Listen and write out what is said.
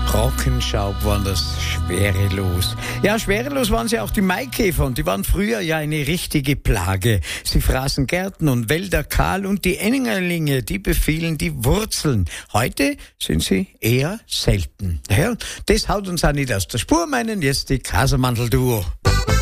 Rockenschaub waren das schwerelos. Ja, schwerelos waren sie auch die Maikäfer und die waren früher ja eine richtige Plage. Sie fraßen Gärten und Wälder kahl und die Engerlinge, die befielen die Wurzeln. Heute sind sie eher selten. Ja, das haut uns auch nicht aus der Spur, meinen jetzt die Casamandel-Duo.